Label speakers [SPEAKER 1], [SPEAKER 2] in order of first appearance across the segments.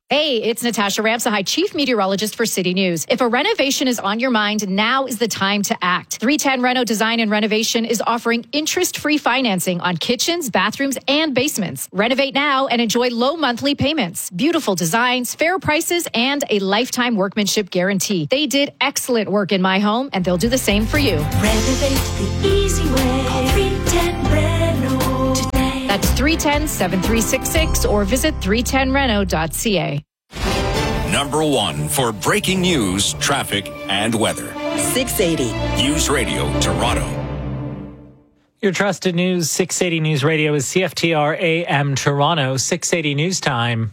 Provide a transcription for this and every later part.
[SPEAKER 1] Hey, it's Natasha Ramsahai, Chief Meteorologist for City News. If a renovation is on your mind, now is the time to act. 310 Reno Design and Renovation is offering interest-free financing on kitchens, bathrooms, and basements. Renovate now and enjoy low monthly payments, beautiful designs, fair prices, and a lifetime workmanship guarantee. They did excellent work in my home, and they'll do the same for you.
[SPEAKER 2] Renovate the easy way. Call 310 Reno today.
[SPEAKER 1] That's 310-7366 or visit 310reno.ca.
[SPEAKER 3] Number one for breaking news, traffic, and weather.
[SPEAKER 4] 680.
[SPEAKER 3] News Radio Toronto.
[SPEAKER 5] Your trusted News 680 News Radio is CFTR AM Toronto, 680 News Time.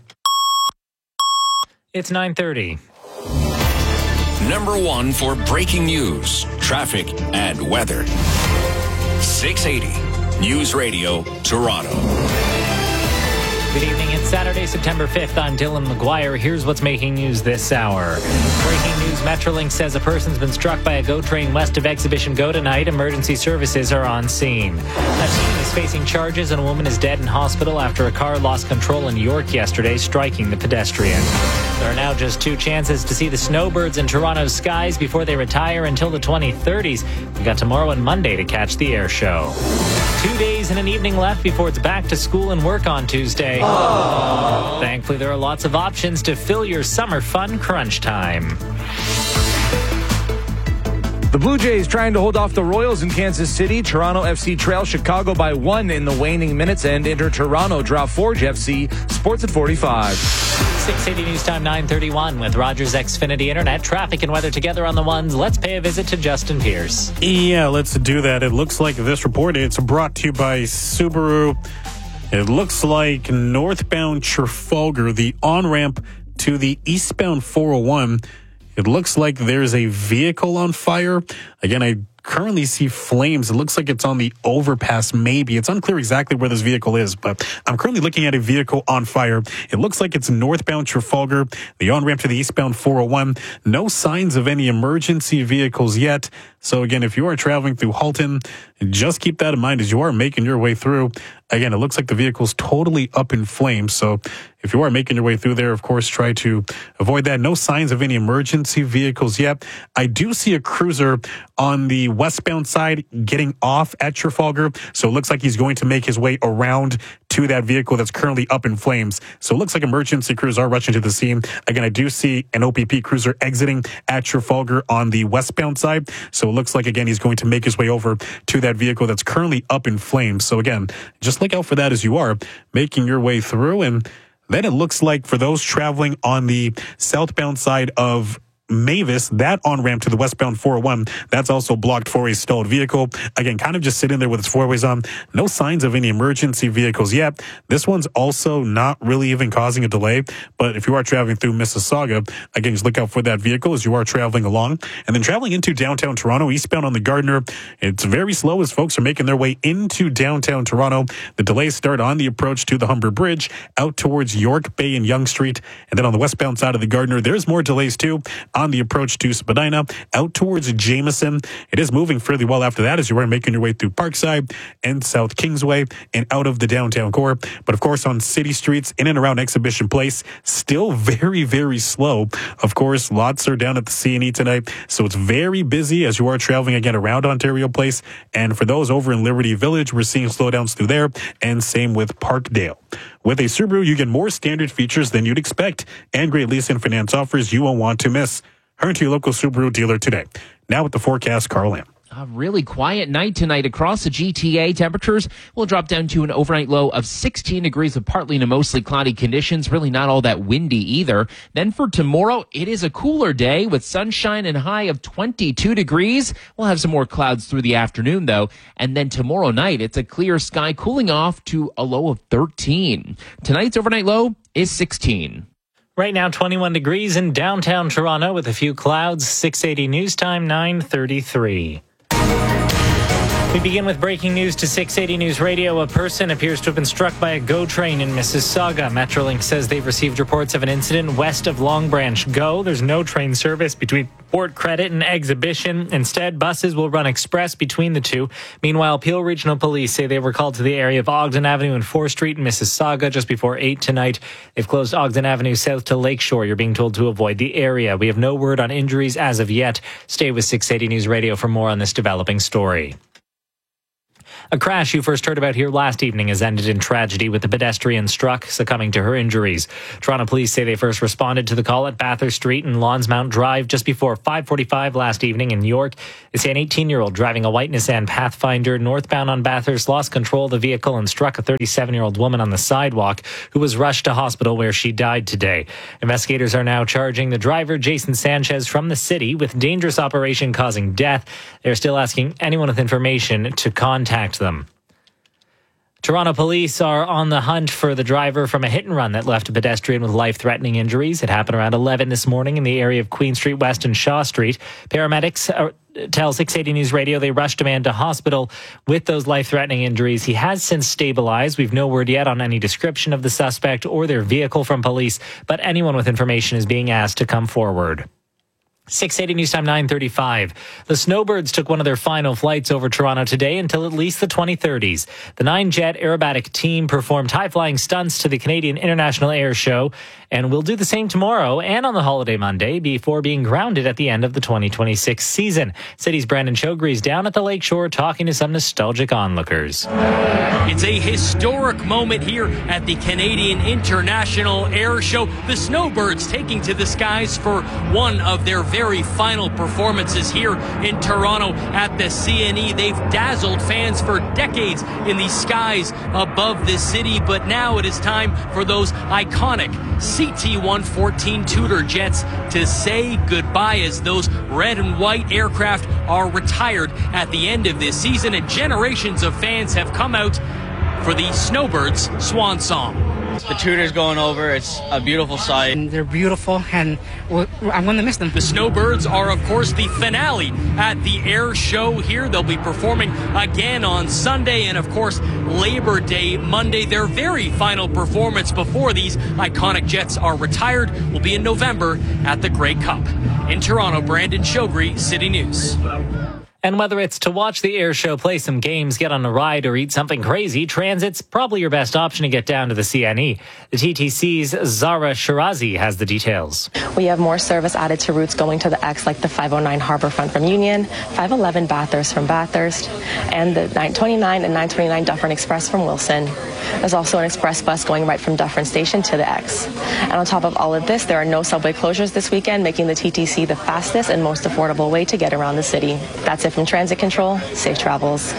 [SPEAKER 5] It's 9:30.
[SPEAKER 3] Number one for breaking news, traffic, and weather. 680 News Radio Toronto.
[SPEAKER 5] Good evening. It's Saturday, September 5th. I'm Dylan McGuire. Here's what's making news this hour. Breaking news, Metrolink says a person's been struck by a GO train west of Exhibition GO tonight. Emergency services are on scene. A teen is facing charges and a woman is dead in hospital after a car lost control in York yesterday, striking the pedestrian. There are now just two chances to see the snowbirds in Toronto's skies before they retire until the 2030s. We've got tomorrow and Monday to catch the air show. 2 days and an evening left before it's back to school and work on Tuesday. Aww. Thankfully, there are lots of options to fill your summer fun crunch time.
[SPEAKER 6] The Blue Jays trying to hold off the Royals in Kansas City. Toronto FC trail Chicago by 1 in the waning minutes, and enter Toronto draw Forge FC. Sports at 45.
[SPEAKER 5] 680 News Time 9:31 with Rogers Xfinity Internet. Traffic and weather together on the ones. Let's pay a visit to Justin Pierce.
[SPEAKER 7] Yeah, let's do that. It looks like this report, it's brought to you by Subaru. It looks like northbound Trafalgar, the on-ramp to the eastbound 401, it looks like there's a vehicle on fire. Again, I currently see flames. It looks like it's on the overpass, maybe. It's unclear exactly where this vehicle is, but I'm currently looking at a vehicle on fire. It looks like it's northbound Trafalgar, the on-ramp to the eastbound 401. No signs of any emergency vehicles yet. So again, if you are traveling through Halton, just keep that in mind as you are making your way through. Again, it looks like the vehicle's totally up in flames. So if you are making your way through there, of course, try to avoid that. No signs of any emergency vehicles yet. I do see a cruiser on the westbound side getting off at Trafalgar. So it looks like he's going to make his way around to that vehicle that's currently up in flames. So it looks like emergency crews are rushing to the scene. Again, I do see an OPP cruiser exiting at Trafalgar on the westbound side. So it looks like, again, he's going to make his way over to that vehicle that's currently up in flames. So again, just look out for that as you are making your way through. And then it looks like for those traveling on the southbound side of Mavis, that on-ramp to the westbound 401, that's also blocked for a stalled vehicle. Again, kind of just sitting there with its four-ways on. No signs of any emergency vehicles yet. This one's also not really even causing a delay. But if you are traveling through Mississauga, again, just look out for that vehicle as you are traveling along. And then traveling into downtown Toronto, eastbound on the Gardiner, it's very slow as folks are making their way into downtown Toronto. The delays start on the approach to the Humber Bridge, out towards York Bay and Yonge Street. And then on the westbound side of the Gardiner, there's more delays too on the approach to Spadina, out towards Jameson. It is moving fairly well after that as you are making your way through Parkside and South Kingsway and out of the downtown core. But of course, on city streets in and around Exhibition Place, still very, very slow. Of course, lots are down at the C&E tonight, so it's very busy as you are traveling again around Ontario Place. And for those over in Liberty Village, we're seeing slowdowns through there, and same with Parkdale. With a Subaru, you get more standard features than you'd expect and great lease and finance offers you won't want to miss. Hurry to your local Subaru dealer today. Now with the forecast, Carl Lamb.
[SPEAKER 8] A really quiet night tonight across the GTA. Temperatures will drop down to an overnight low of 16 degrees with partly to mostly cloudy conditions. Really not all that windy either. Then for tomorrow, it is a cooler day with sunshine and high of 22 degrees. We'll have some more clouds through the afternoon though. And then tomorrow night, it's a clear sky cooling off to a low of 13. Tonight's overnight low is 16.
[SPEAKER 5] Right now, 21 degrees in downtown Toronto with a few clouds. 680 News Time, 9:33. We begin with breaking news to 680 News Radio. A person appears to have been struck by a GO train in Mississauga. Metrolink says they've received reports of an incident west of Long Branch GO. There's no train service between Port Credit and Exhibition. Instead, buses will run express between the two. Meanwhile, Peel Regional Police say they were called to the area of Ogden Avenue and 4th Street in Mississauga just before 8 tonight. They've closed Ogden Avenue south to Lakeshore. You're being told to avoid the area. We have no word on injuries as of yet. Stay with 680 News Radio for more on this developing story. A crash you first heard about here last evening has ended in tragedy, with the pedestrian struck, succumbing to her injuries. Toronto police say they first responded to the call at Bathurst Street and Lonsmount Drive just before 5:45 last evening in York. They say an 18-year-old driving a white Nissan Pathfinder northbound on Bathurst lost control of the vehicle and struck a 37-year-old woman on the sidewalk, who was rushed to hospital where she died today. Investigators are now charging the driver, Jason Sanchez, from the city with dangerous operation causing death. They're still asking anyone with information to contact them. Toronto police are on the hunt for the driver from a hit and run that left a pedestrian with life-threatening injuries. It happened around 11 this morning in the area of Queen Street West and Shaw Street. Paramedics tell 680 News Radio they rushed a man to hospital with those life-threatening injuries. He has since stabilized. We've no word yet on any description of the suspect or their vehicle from police, but anyone with information is being asked to come forward. 680 News Time 9:35. The Snowbirds took one of their final flights over Toronto today until at least the 2030s. The 9-jet aerobatic team performed high-flying stunts to the Canadian International Air Show and will do the same tomorrow and on the holiday Monday before being grounded at the end of the 2026 season. City's Brandon Chogri is down at the Lakeshore talking to some nostalgic onlookers.
[SPEAKER 4] It's a historic moment here at the Canadian International Air Show. The Snowbirds taking to the skies for one of their very final performances here in Toronto at the CNE. They've dazzled fans for decades in the skies above this city, but now it is time for those iconic CT-114 Tudor jets to say goodbye, as those red and white aircraft are retired at the end of this season, and generations of fans have come out for the Snowbirds swan song.
[SPEAKER 9] The Tudor's going over. It's a beautiful sight.
[SPEAKER 10] And they're beautiful, and I'm going to miss them.
[SPEAKER 4] The Snowbirds are, of course, the finale at the air show here. They'll be performing again on Sunday and, of course, Labor Day Monday. Their very final performance before these iconic jets are retired will be in November at the Grey Cup. In Toronto, Brandon Chogri, City News.
[SPEAKER 5] And whether it's to watch the air show, play some games, get on a ride, or eat something crazy, transit's probably your best option to get down to the CNE. The TTC's Zara Shirazi has the details.
[SPEAKER 11] We have more service added to routes going to the X, like the 509 Harbourfront from Union, 511 Bathurst from Bathurst, and the 929 and 929 Dufferin Express from Wilson. There's also an express bus going right from Dufferin Station to the X. And on top of all of this, there are no subway closures this weekend, making the TTC the fastest and most affordable way to get around the city. That's it from Transit Control. Safe travels.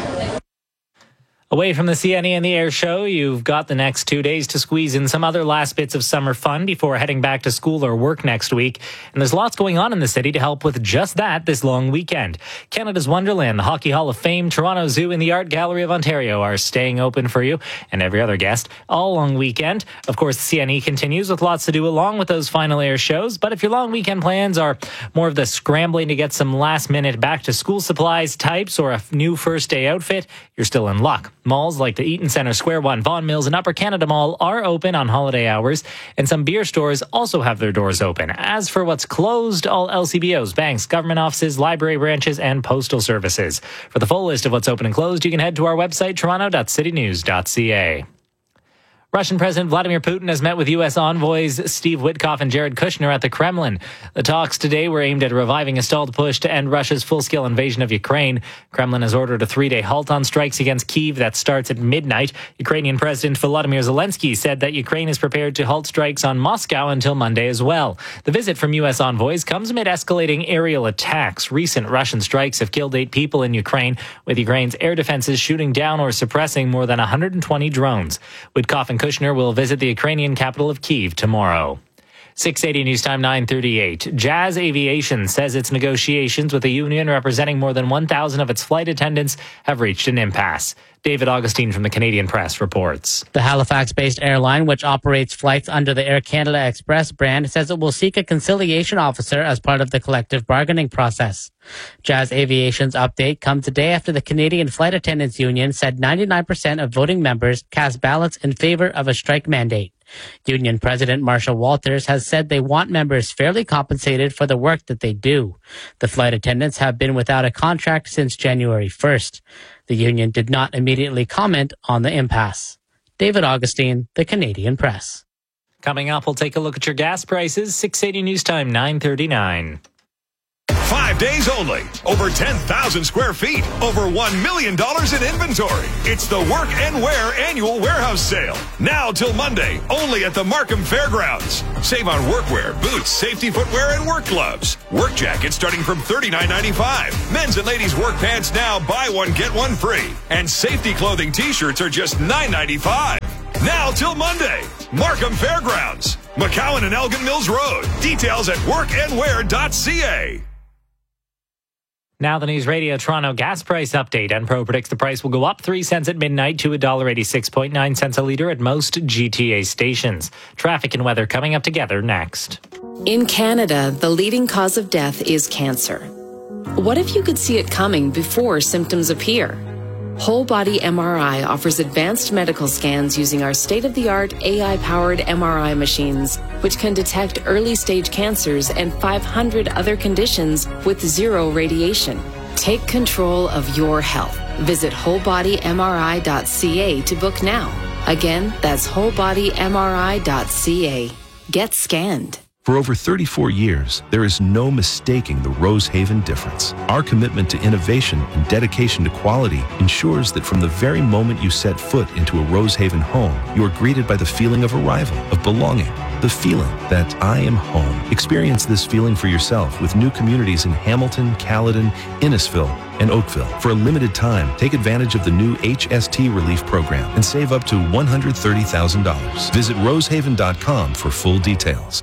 [SPEAKER 5] Away from the CNE and the air show, you've got the next 2 days to squeeze in some other last bits of summer fun before heading back to school or work next week. And there's lots going on in the city to help with just that this long weekend. Canada's Wonderland, the Hockey Hall of Fame, Toronto Zoo, and the Art Gallery of Ontario are staying open for you and every other guest all long weekend. Of course, the CNE continues with lots to do along with those final air shows. But if your long weekend plans are more of the scrambling to get some last-minute back-to-school supplies types or a new first-day outfit, you're still in luck. Malls like the Eaton Centre, Square One, Vaughan Mills, and Upper Canada Mall are open on holiday hours, and some beer stores also have their doors open. As for what's closed, all LCBOs, banks, government offices, library branches, and postal services. For the full list of what's open and closed, you can head to our website, toronto.citynews.ca. Russian President Vladimir Putin has met with U.S. envoys Steve Witkoff and Jared Kushner at the Kremlin. The talks today were aimed at reviving a stalled push to end Russia's full-scale invasion of Ukraine. Kremlin has ordered a 3-day halt on strikes against Kyiv that starts at midnight. Ukrainian President Volodymyr Zelensky said that Ukraine is prepared to halt strikes on Moscow until Monday as well. The visit from U.S. envoys comes amid escalating aerial attacks. Recent Russian strikes have killed 8 people in Ukraine, with Ukraine's air defenses shooting down or suppressing more than 120 drones. Witkoff and Kushner will visit the Ukrainian capital of Kyiv tomorrow. 680 News Time 9:38. Jazz Aviation says its negotiations with a union representing more than 1,000 of its flight attendants have reached an impasse. David Augustine from the Canadian Press reports.
[SPEAKER 12] The Halifax-based airline, which operates flights under the Air Canada Express brand, says it will seek a conciliation officer as part of the collective bargaining process. Jazz Aviation's update comes a day after the Canadian Flight Attendants Union said 99% of voting members cast ballots in favor of a strike mandate. Union President Marshall Walters has said they want members fairly compensated for the work that they do. The flight attendants have been without a contract since January 1st. The union did not immediately comment on the impasse. David Augustine, the Canadian Press.
[SPEAKER 5] Coming up, we'll take a look at your gas prices. 680 News Time 9:39.
[SPEAKER 13] 5 days only. Over 10,000 square feet. Over $1 million in inventory. It's the Work and Wear annual warehouse sale. Now till Monday, only at the Markham Fairgrounds. Save on workwear, boots, safety footwear, and work gloves. Work jackets starting from $39.95. Men's and ladies' work pants now buy one, get one free. And safety clothing t-shirts are just $9.95. Now till Monday. Markham Fairgrounds. McCowan and Elgin Mills Road. Details at workandwear.ca.
[SPEAKER 5] Now the News Radio Toronto gas price update. Enpro predicts the price will go up 3 cents at midnight to $1.86.9 a litre at most GTA stations. Traffic and weather coming up together next.
[SPEAKER 14] In Canada, the leading cause of death is cancer. What if you could see it coming before symptoms appear? Whole Body MRI offers advanced medical scans using our state-of-the-art AI-powered MRI machines, which can detect early-stage cancers and 500 other conditions with zero radiation. Take control of your health. Visit wholebodymri.ca to book now. Again, that's wholebodymri.ca. Get scanned.
[SPEAKER 15] For over 34 years, there is no mistaking the Rosehaven difference. Our commitment to innovation and dedication to quality ensures that from the very moment you set foot into a Rosehaven home, you are greeted by the feeling of arrival, of belonging, the feeling that I am home. Experience this feeling for yourself with new communities in Hamilton, Caledon, Innisfil, and Oakville. For a limited time, take advantage of the new HST Relief Program and save up to $130,000. Visit rosehaven.com for full details.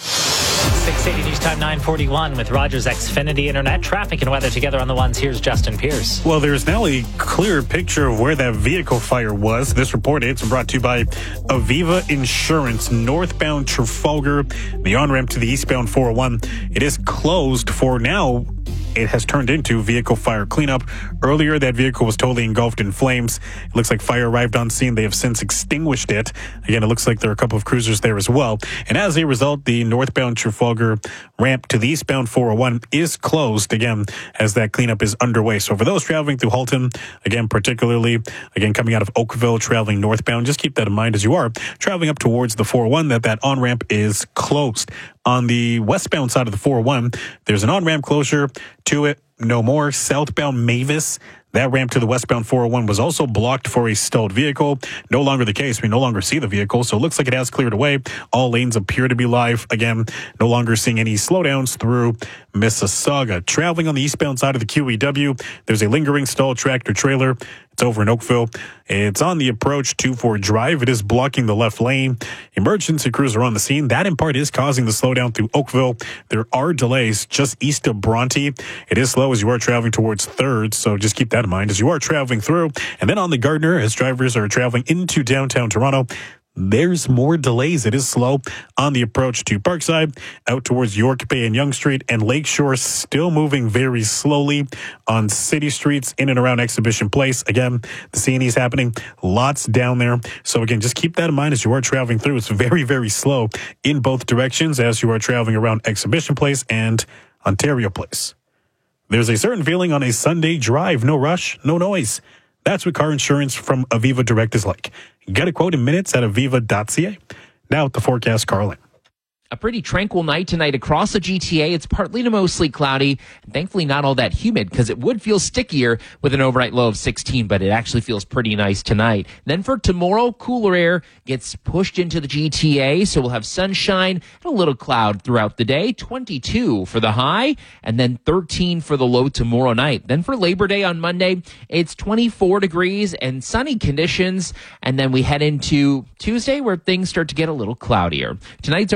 [SPEAKER 5] 680 News Time 9:41 with Rogers Xfinity Internet. Traffic and weather together on the ones. Here's Justin Pierce.
[SPEAKER 7] Well, there's now a clear picture of where that vehicle fire was. This report, it's brought to you by Aviva Insurance, northbound Trafalgar, the on-ramp to the eastbound 401. It is closed for now. It has turned into vehicle fire cleanup. Earlier, that vehicle was totally engulfed in flames. It looks like fire arrived on scene. They have since extinguished it. Again, it looks like there are a couple of cruisers there as well. And as a result, the northbound Trafalgar ramp to the eastbound 401 is closed again as that cleanup is underway. So for those traveling through Halton, again, particularly, again, coming out of Oakville, traveling northbound, just keep that in mind as you are traveling up towards the 401 that on-ramp is closed. On the westbound side of the 401, there's an on-ramp closure to it. No more. Southbound Mavis, that ramp to the westbound 401 was also blocked for a stalled vehicle. No longer the case. We no longer see the vehicle, so it looks like it has cleared away. All lanes appear to be live. Again, no longer seeing any slowdowns through Mississauga. Traveling on the eastbound side of the QEW, there's a lingering stalled tractor trailer. It's over in Oakville. It's on the approach to Ford Drive. It is blocking the left lane. Emergency crews are on the scene. That in part is causing the slowdown through Oakville. There are delays just east of Bronte. It is slow as you are traveling towards 3rd, so just keep that in mind as you are traveling through. And then on the Gardner, as drivers are traveling into downtown Toronto, there's more delays. It is slow on the approach to Parkside, out towards York Bay and Yonge Street, and Lakeshore still moving very slowly on city streets in and around Exhibition Place. Again, the C&E is happening. Lots down there. So again, just keep that in mind as you are traveling through. It's very, very slow in both directions as you are traveling around Exhibition Place and Ontario Place. There's a certain feeling on a Sunday drive. No rush, no noise. That's what car insurance from Aviva Direct is like. Get a quote in minutes at aviva.ca. Now at the forecast, Carlin.
[SPEAKER 8] A pretty tranquil night tonight across the GTA. It's partly to mostly cloudy, and thankfully not all that humid because it would feel stickier with an overnight low of 16, but it actually feels pretty nice tonight. Then for tomorrow, cooler air gets pushed into the GTA, so we'll have sunshine and a little cloud throughout the day. 22 for the high, and then 13 for the low tomorrow night. Then for Labor Day on Monday, it's 24 degrees and sunny conditions, and then we head into Tuesday where things start to get a little cloudier. Tonight's overnight low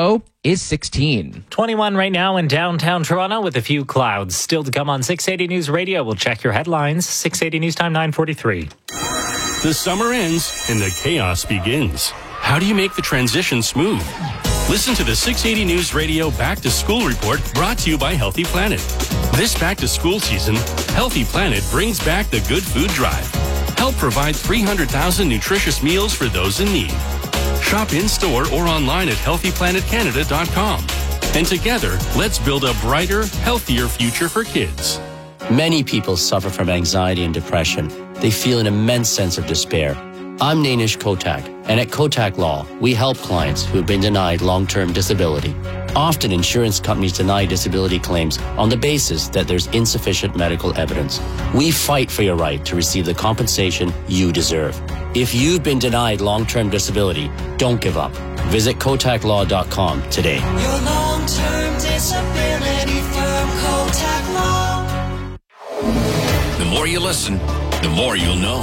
[SPEAKER 8] low is 16.
[SPEAKER 5] 21 right now in downtown Toronto with a few clouds. Still to come on 680 News Radio. We'll check your headlines. 680 News Time 9:43.
[SPEAKER 16] The summer ends and the chaos begins. How do you make the transition smooth? Listen to the 680 News Radio Back to School Report brought to you by Healthy Planet. This back to school season, Healthy Planet brings back the Good Food Drive. Help provide 300,000 nutritious meals for those in need. Shop in-store or online at healthyplanetcanada.com. And together, let's build a brighter, healthier future for kids.
[SPEAKER 17] Many people suffer from anxiety and depression. They feel an immense sense of despair. I'm Nainish Kotak, and at Kotak Law, we help clients who have been denied long-term disability. Often, insurance companies deny disability claims on the basis that there's insufficient medical evidence. We fight for your right to receive the compensation you deserve. If you've been denied long-term disability, don't give up. Visit KotakLaw.com today.
[SPEAKER 2] Your long-term disability firm, Kotak Law.
[SPEAKER 3] The more you listen, the more you'll know.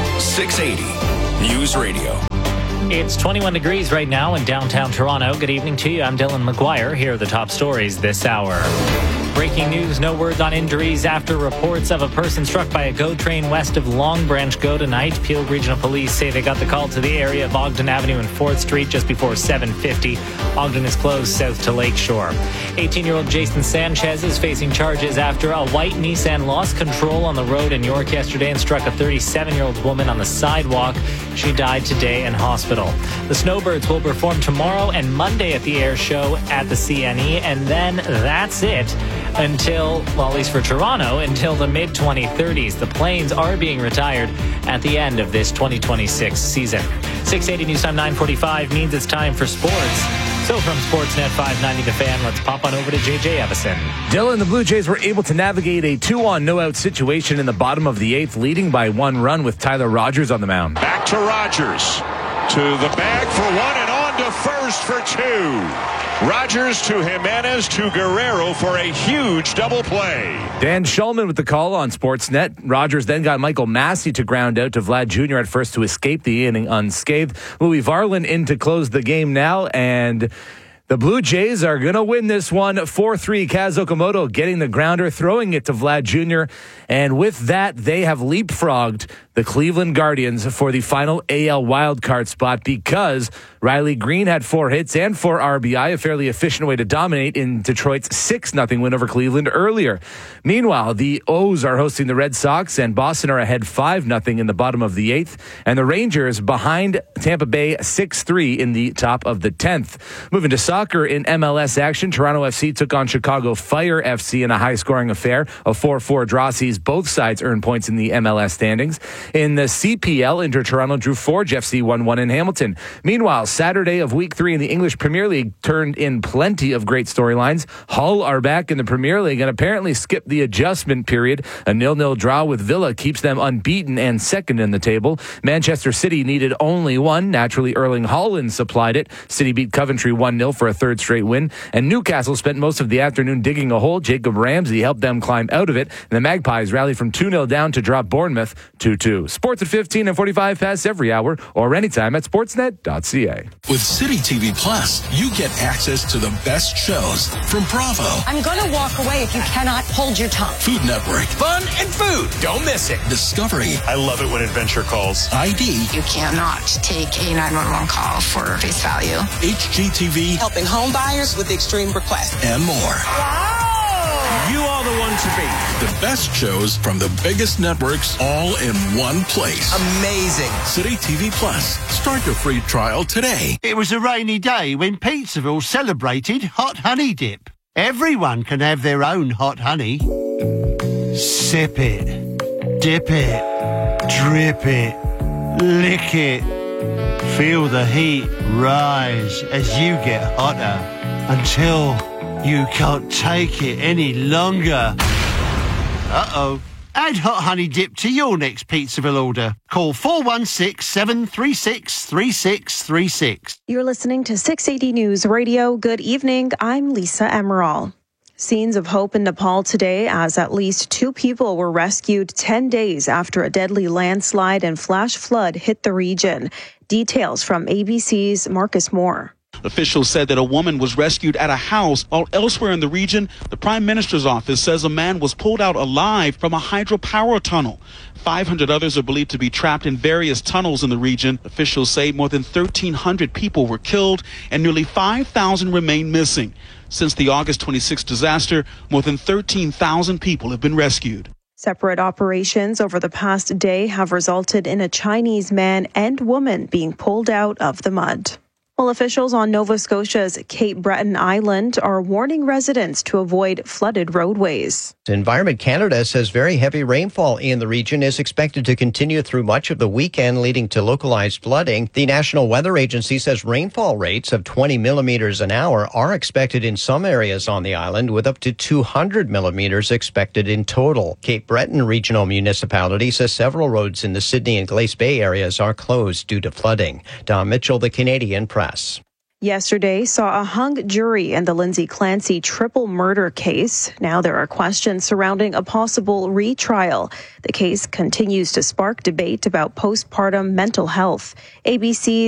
[SPEAKER 3] 680 News Radio.
[SPEAKER 5] It's 21 degrees right now in downtown Toronto. Good evening to you. I'm Dylan McGuire. Here are the top stories this hour. Breaking news, no words on injuries after reports of a person struck by a GO train west of Long Branch GO tonight. Peel Regional Police say they got the call to the area of Ogden Avenue and 4th Street just before 7:50. Ogden is closed south to Lakeshore. 18-year-old Jason Sanchez is facing charges after a white Nissan lost control on the road in York yesterday and struck a 37-year-old woman on the sidewalk. She died today in hospital. The Snowbirds will perform tomorrow and Monday at the Air Show at the CNE, and then that's it. Until, well, at least for Toronto, until the mid-2030s. The planes are being retired at the end of this 2026 season. 680 News Time 9:45 means it's time for sports. So from Sportsnet 590 The Fan, let's pop on over to JJ Evison.
[SPEAKER 6] Dylan, the Blue Jays were able to navigate a 2-on no-out situation in the bottom of the 8th, leading by 1 run with Tyler Rogers on the mound.
[SPEAKER 18] Back to Rogers. To the bag for 1 and on to first for 2. Rogers to Jimenez to Guerrero for a huge double play.
[SPEAKER 6] Dan Shulman with the call on Sportsnet. Rogers then got Michael Massey to ground out to Vlad Jr. at first to escape the inning unscathed. Louis Varland in to close the game now, and the Blue Jays are going to win this one 4-3. Kaz Okamoto getting the grounder, throwing it to Vlad Jr. And with that, they have leapfrogged the Cleveland Guardians for the final AL wildcard spot because Riley Green had 4 hits and 4 RBI, a fairly efficient way to dominate in Detroit's 6-0 win over Cleveland earlier. Meanwhile, the O's are hosting the Red Sox, and Boston are ahead 5-0 in the bottom of the 8th, and the Rangers behind Tampa Bay 6-3 in the top of the 10th. Moving to soccer in MLS action, Toronto FC took on Chicago Fire FC in a high-scoring affair. A 4-4 draw sees both sides earn points in the MLS standings. In the CPL, Inter Toronto drew Forge FC 1-1 in Hamilton. Meanwhile, Saturday of Week 3 in the English Premier League turned in plenty of great storylines. Hull are back in the Premier League and apparently skipped the adjustment period. A 0-0 draw with Villa keeps them unbeaten and second in the table. Manchester City needed only 1. Naturally, Erling Haaland supplied it. City beat Coventry 1-0 for a 3rd straight win. And Newcastle spent most of the afternoon digging a hole. Jacob Ramsey helped them climb out of it. And the Magpies rallied from 2-0 down to drop Bournemouth 2-2. Sports at 15 and 45 past every hour or anytime at sportsnet.ca.
[SPEAKER 19] With City TV Plus, you get access to the best shows from Bravo,
[SPEAKER 20] I'm going to walk away if you cannot hold your tongue.
[SPEAKER 19] Food Network,
[SPEAKER 18] Fun and food. Don't miss it.
[SPEAKER 19] Discovery,
[SPEAKER 18] I love it when Adventure calls.
[SPEAKER 19] ID,
[SPEAKER 20] You cannot take a 911 call for face value.
[SPEAKER 19] HGTV,
[SPEAKER 20] Helping home buyers with extreme requests.
[SPEAKER 19] and more.
[SPEAKER 18] You are the one to beat.
[SPEAKER 19] The best shows from the biggest networks all in one place.
[SPEAKER 18] Amazing.
[SPEAKER 19] City TV Plus. Start your free trial today.
[SPEAKER 21] It was a rainy day when Pizzaville celebrated Hot Honey Dip. Everyone can have their own hot honey. Sip it, dip it, drip it, lick it. Feel the heat rise as you get hotter until you can't take it any longer. Uh-oh. Add Hot Honey Dip to your next Pizzaville order. Call 416-736-3636.
[SPEAKER 22] You're listening to 680 News Radio. Good evening. I'm Lisa Emerald. Scenes of hope in Nepal today as at least 2 people were rescued 10 days after a deadly landslide and flash flood hit the region. Details from ABC's Marcus Moore.
[SPEAKER 1] Officials said that a woman was rescued at a house, while elsewhere in the region, the Prime Minister's office says a man was pulled out alive from a hydropower tunnel. 500 others are believed to be trapped in various tunnels in the region. Officials say more than 1,300 people were killed and nearly 5,000 remain missing. Since the August 26 disaster, more than 13,000 people have been rescued.
[SPEAKER 22] Separate operations over the past day have resulted in a Chinese man and woman being pulled out of the mud. Well, officials on Nova Scotia's Cape Breton Island are warning residents to avoid flooded roadways.
[SPEAKER 9] Environment Canada says very heavy rainfall in the region is expected to continue through much of the weekend, leading to localized flooding. The National Weather Agency says rainfall rates of 20 millimeters an hour are expected in some areas on the island, with up to 200 millimeters expected in total. Cape Breton Regional Municipality says several roads in the Sydney and Glace Bay areas are closed due to flooding. Don Mitchell, The Canadian Press.
[SPEAKER 22] Yesterday saw a hung jury in the Lindsay Clancy triple murder case. Now there are questions surrounding a possible retrial. The case continues to spark debate about postpartum mental health. ABC